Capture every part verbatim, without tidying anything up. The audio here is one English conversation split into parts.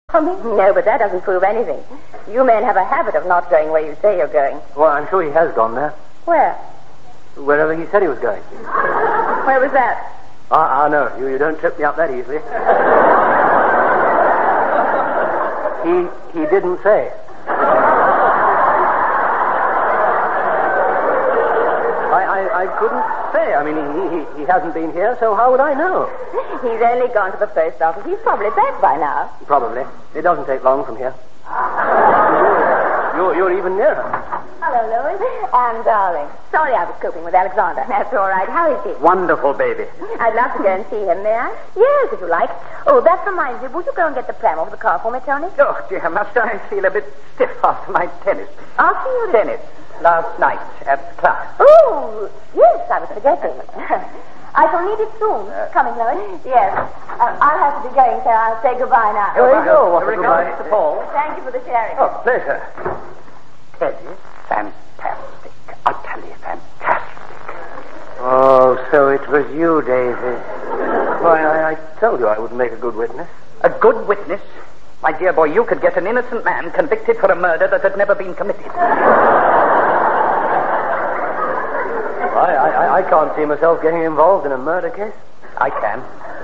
No, but that doesn't prove anything. You men have a habit of not going where you say you're going. Well, I'm sure he has gone there. Where? Wherever he said he was going. Where was that? Ah, uh, uh, no, you, you don't trip me up that easily. he he didn't say. I, I, I couldn't say. I mean, he, he, he hasn't been here, so how would I know? He's only gone to the post office. He's probably back by now. Probably. It doesn't take long from here. You're, you're even nearer. Hello, Lois. Anne, darling. Sorry I was coping with Alexander. That's all right. How is he? Wonderful baby. I'd love to go and see him, may I? Yes, if you like. Oh, that reminds me. Would you go and get the pram over the car for me, Tony? Oh, dear, must I feel a bit stiff after my tennis? After you... Tennis. Last night at class. Oh, yes, I was forgetting. I shall need it soon. Uh, Coming, Lois? Yes. Uh, I'll have to be going, so I'll say goodbye now. There you go. What a goodbye, Mister Paul. Thank you for the sharing. Oh, pleasure. Teddy, fantastic. Utterly fantastic. Oh, so it was you, David. Why, I, I told you I would make a good witness. A good witness? My dear boy, you could get an innocent man convicted for a murder that had never been committed. I, I, I can't see myself getting involved in a murder case. I can.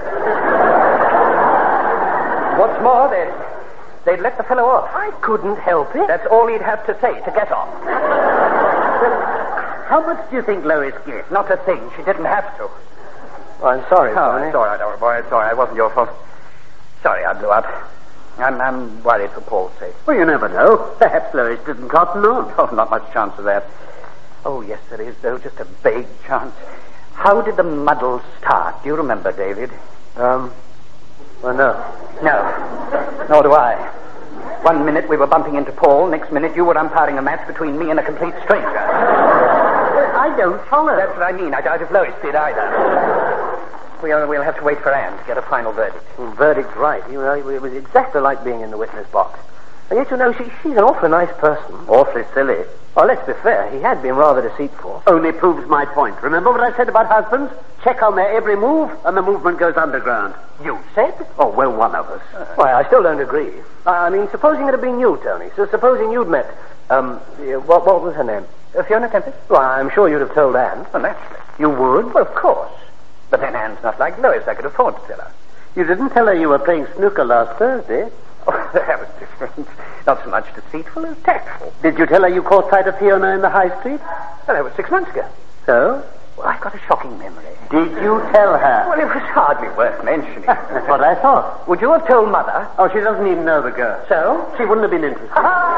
What's more, they'd, they'd let the fellow off. I couldn't help it. That's all he'd have to say to get off. How much do you think Lois gets? Not a thing. She didn't have to. Oh, I'm sorry, Oh, Tony. it's all right, old boy. It's all right. It wasn't your fault. Sorry I blew up. I'm, I'm worried for Paul's sake. Well, you never know. Perhaps Lois didn't cotton on. Oh, not much chance of that. Oh, yes, there is, though. Just a vague chance. How did the muddle start? Do you remember, David? Um, well, no. No. Nor do I. One minute we were bumping into Paul. Next minute you were umpiring a match between me and a complete stranger. I don't follow. That's what I mean. I doubt if Lois did either. We'll, we'll have to wait for Anne to get a final verdict. Well, verdict's right. You know, it was exactly like being in the witness box. And yet, you know, she, she's an awfully nice person. Awfully silly. Well, let's be fair. He had been rather deceitful. Only proves my point. Remember what I said about husbands? Check on their every move, and the movement goes underground. You said? Oh, well, one of us. Uh, Why, I still don't agree. Uh, I mean, supposing it had been you, Tony. So supposing you'd met, um, uh, what, what was her name? Uh, Fiona Tempest? Well, I'm sure you'd have told Anne. Well, naturally. You would? Well, of course. But then Anne's not like Lois. I could afford to tell her. You didn't tell her you were playing snooker last Thursday. Oh, that was different. Not so much deceitful as tactful. Did you tell her you caught sight of Fiona in the high street? Well, that was six months ago. So? Well, I've got a shocking memory. Did you tell her? Well, it was hardly worth mentioning. That's what I thought. Would you have told Mother? Oh, she doesn't even know the girl. So? She wouldn't have been interested.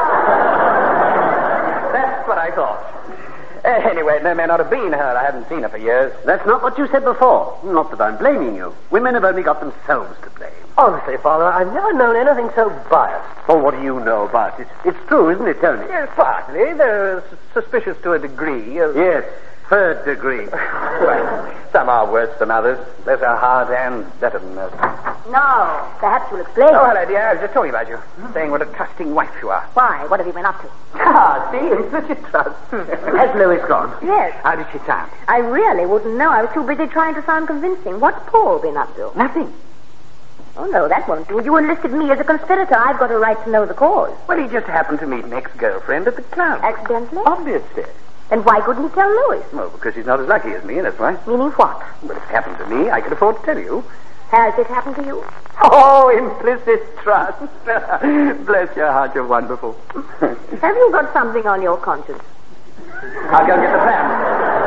That's what I thought. Uh, anyway, there may not have been her. I haven't seen her for years. That's not what you said before. Not that I'm blaming you. Women have only got themselves to blame. Honestly, Father, I've never known anything so biased. Well, what do you know about it? It's true, isn't it, Tony? Yes, partly. They're s- suspicious to a degree. Of... Yes, third degree. Well, some are worse than others. There's a hard and better than most. Now, perhaps you'll explain. Oh, hello, dear. I was just talking about you. Hmm? Saying what a trusting wife you are. Why? What have you been up to? Ah, see? Implicit trust. Has Lois gone? Yes. How did she sound? I really wouldn't know. I was too busy trying to sound convincing. What's Paul been up to? Nothing. Oh, no, that won't do. You enlisted me as a conspirator. I've got a right to know the cause. Well, he just happened to meet an ex-girlfriend at the club. Accidentally? Obviously. Then why couldn't he tell Louis? Well, because he's not as lucky as me, that's why. Meaning what? Well, if it happened to me, I could afford to tell you. Has it happened to you? Oh, implicit trust. Bless your heart, you're wonderful. Have you got something on your conscience? I'll go and get the plan.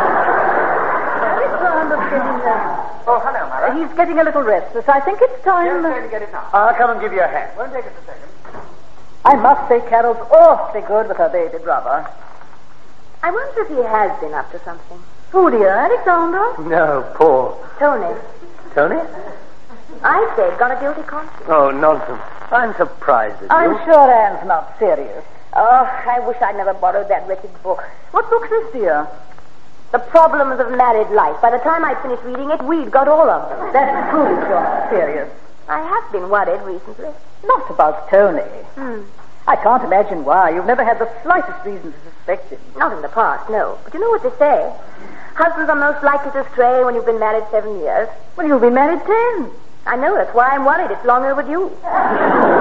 Oh, hello, Mara. He's getting a little restless. I think it's time... Yes, going to get it now. I'll come and give you a hand. Won't take us a second. I must say Carol's awfully good with her baby brother. I wonder if he has been up to something. Who, dear? Alexander? No, Paul. Tony. Tony? I say, got a guilty conscience. Oh, nonsense. I'm surprised at you. I'm sure Anne's not serious. Oh, I wish I'd never borrowed that wretched book. What book's this, dear? The Problems of Married Life. By the time I'd finished reading it, we'd got all of them. That proves you're not serious. I have been worried recently. Not about Tony. Hmm. I can't imagine why. You've never had the slightest reason to suspect him. Not in the past, no. But you know what they say? Husbands are most likely to stray when you've been married seven years. Well, you'll be married ten. I know, that's why I'm worried. It's long overdue.